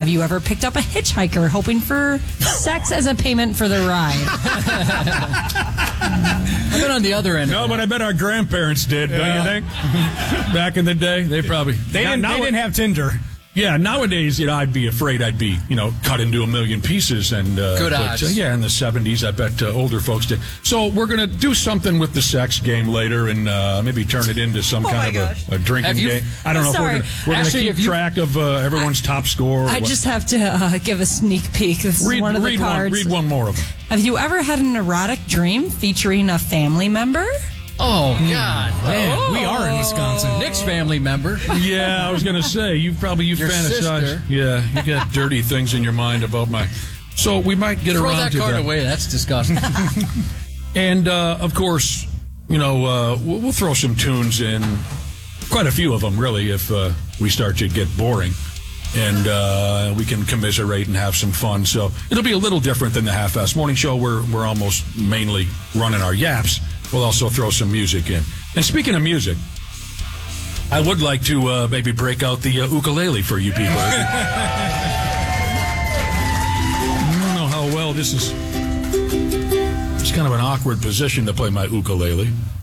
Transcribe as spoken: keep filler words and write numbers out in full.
you ever picked up a hitchhiker hoping for sex as a payment for the ride? I've been on the other end. No, but I bet our grandparents did, don't you think? Back in the day, they probably... They didn't, now, they didn't have Tinder. Yeah, nowadays, you know, I'd be afraid I'd be, you know, cut into a million pieces. And uh, Good but, odds. Uh, yeah, in the seventies, I bet uh, older folks did. So we're going to do something with the sex game later and uh, maybe turn it into some Oh kind my of a, a drinking Have you- game. I don't know Sorry. if we're going Actually, to have keep you- track of uh, everyone's top score. or I what. just have to uh, give a sneak peek. This read, is one of the read cards. One, read one more of them. Have you ever had an erotic dream featuring a family member? Oh, God. Man, we are in Wisconsin. Nick's family member. Yeah, I was going to say, you probably, you Your fantasize. sister. Yeah, you got dirty things in your mind about my... So we might get Throw around that to card that. away. That's disgusting. And, uh, of course, you know, uh, we'll, we'll throw some tunes in, quite a few of them, really, if uh, we start to get boring. And uh, we can commiserate and have some fun. So it'll be a little different than the Half-Ass Morning Show. We're, we're almost mainly running our yaps. We'll also throw some music in. And speaking of music, I would like to uh, maybe break out the uh, ukulele for you people. I don't know how well this is... It's kind of an awkward position to play my ukulele.